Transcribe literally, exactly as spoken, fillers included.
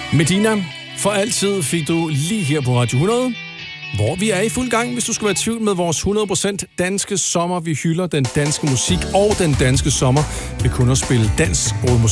Medina, for altid fik du lige her på Radio hundrede, hvor vi er i fuld gang, hvis du skal være i tvivl med vores hundrede procent danske sommer. Vi hylder den danske musik og den danske sommer ved kun at spille dansk musik.